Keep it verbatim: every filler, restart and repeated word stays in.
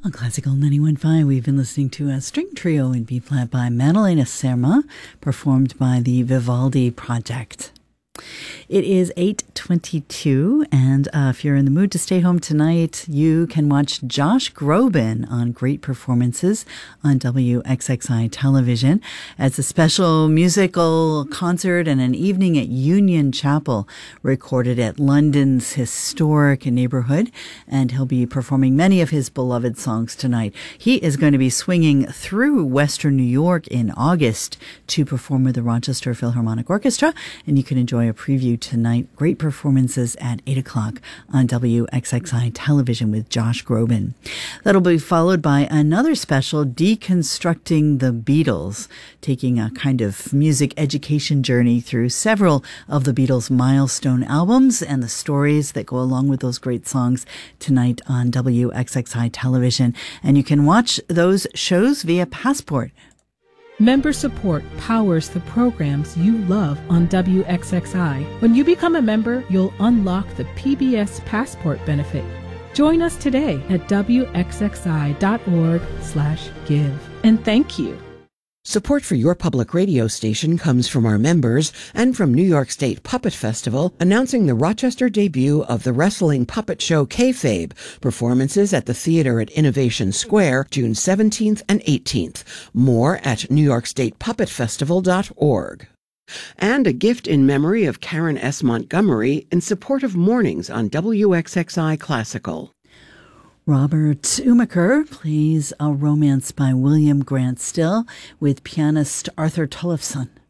On Classical ninety-one point five, we've been listening to a string trio in B-flat by Maddalena Serma, performed by the Vivaldi Project. It is eight twenty-two, and uh, if you're in the mood to stay home tonight, you can watch Josh Groban on Great Performances on W X X I television. It's a special musical concert and an evening at Union Chapel recorded at London's historic neighborhood, and he'll be performing many of his beloved songs tonight. He is going to be swinging through Western New York in August to perform with the Rochester Philharmonic Orchestra, and you can enjoy a preview tonight. Great Performances at eight o'clock on W X X I television with Josh Groban. That'll be followed by another special, Deconstructing the Beatles, taking a kind of music education journey through several of the Beatles' milestone albums and the stories that go along with those great songs tonight on W X X I television. And you can watch those shows via Passport. Member support powers the programs you love on W X X I. When you become a member, you'll unlock the P B S Passport benefit. Join us today at W X X I dot org slash give. And thank you. Support for your public radio station comes from our members and from New York State Puppet Festival, announcing the Rochester debut of the wrestling puppet show Kayfabe, performances at the theater at Innovation Square, June seventeenth and eighteenth. More at new york state puppet festival dot org. And a gift in memory of Karen S. Montgomery in support of mornings on W X X I Classical. Robert Umaker plays A Romance by William Grant Still with pianist Arthur Tollefson.